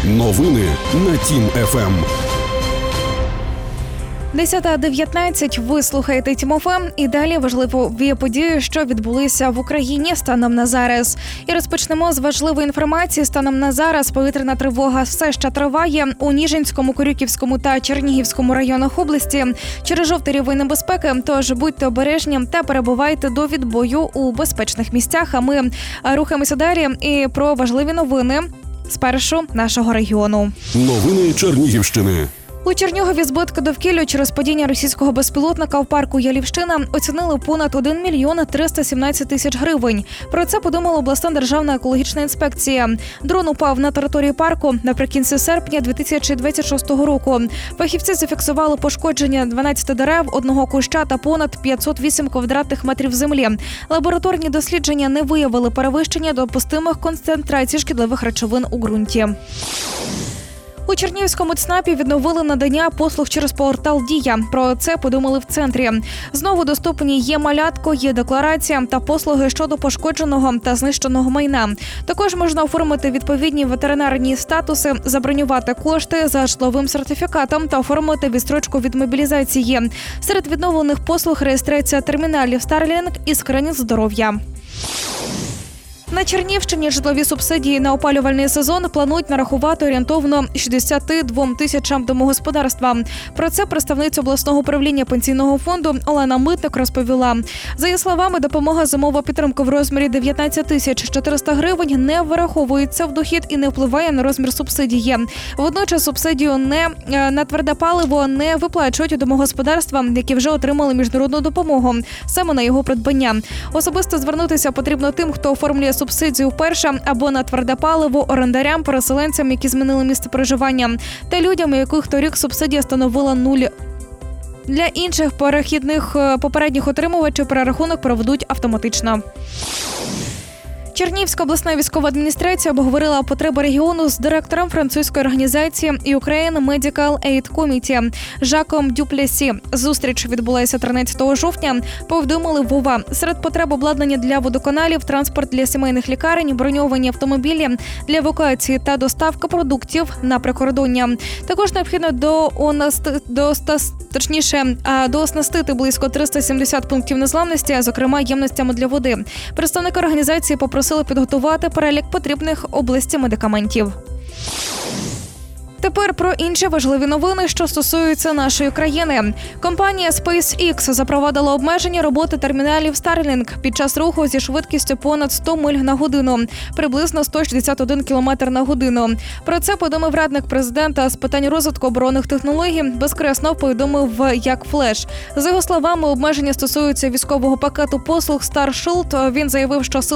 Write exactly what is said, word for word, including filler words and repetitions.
Новини на Тім-ФМ. десята дев'ятнадцять. Ви слухаєте Тім-ФМ. І далі важливі події, що відбулися в Україні станом на зараз. І розпочнемо з важливої інформації. Станом на зараз повітряна тривога все ще триває у Ніжинському, Корюківському та Чернігівському районах області через жовтий рівень небезпеки. Тож будьте обережні та перебувайте до відбою у безпечних місцях. А ми рухаємося далі і про важливі новини спершу нашого регіону. Новини Чернігівщини. У Чернігові збитки довкіллю через падіння російського безпілотника в парку Ялівщина оцінили понад один мільйон триста сімнадцять тисяч гривень. Про це подумала обласна державна екологічна інспекція. Дрон упав на території парку наприкінці серпня дві тисячі двадцять шостого року. Фахівці зафіксували пошкодження дванадцяти дерев, одного куща та понад п'ятсот вісім квадратних метрів землі. Лабораторні дослідження не виявили перевищення допустимих концентрацій шкідливих речовин у ґрунті. У Чернігівському ЦНАПі відновили надання послуг через портал «Дія». Про це подумали в центрі. Знову доступні є малятко, є декларація та послуги щодо пошкодженого та знищеного майна. Також можна оформити відповідні ветеринарні статуси, забронювати кошти за житловим сертифікатом та оформити відстрочку від мобілізації. Серед відновлених послуг реєстрація терміналів Starlink і скринінг здоров'я. На Чернігівщині житлові субсидії на опалювальний сезон планують нарахувати орієнтовно шістдесят два тисячам домогосподарствам. Про це представниця обласного управління пенсійного фонду Олена Митник розповіла. За її словами, допомога зимова підтримка в розмірі дев'ятнадцять тисяч чотириста гривень не вираховується в дохід і не впливає на розмір субсидії. Водночас субсидію не на тверде паливо не виплачують домогосподарствам, які вже отримали міжнародну допомогу, саме на його придбання. Особисто звернутися потрібно тим, хто оформлює субсидію вперше, або на тверде паливо, орендарям, переселенцям, які змінили місце проживання, та людям, у яких торік субсидія становила нуль. Для інших перехідних попередніх отримувачів перерахунок проведуть автоматично. Чернігівська обласна військова адміністрація обговорила потреби регіону з директором французької організації Ukraine Medical Aid Committee Жаком Дюплесі. Зустріч відбулася тринадцятого жовтня. Повідомили в ОВА. Серед потреб обладнання для водоканалів, транспорт для сімейних лікарень, броньовані автомобілі для евакуації та доставка продуктів на прикордоння. Також необхідно до онасти, до точніше, дооснастити близько триста сімдесят пунктів незламності, зокрема ємностями для води. Представники організації попросили підготувати перелік потрібних області медикаментів. Тепер про інші важливі новини, що стосуються нашої країни. Компанія SpaceX запровадила обмеження роботи терміналів Starlink під час руху зі швидкістю понад сто миль на годину, приблизно сто шістдесят один кілометр на годину. Про це повідомив радник президента з питань розвитку оборонних технологій, Безкреснов повідомив як флеш. За його словами, обмеження стосуються військового пакету послуг Star Shield. Він заявив, що сили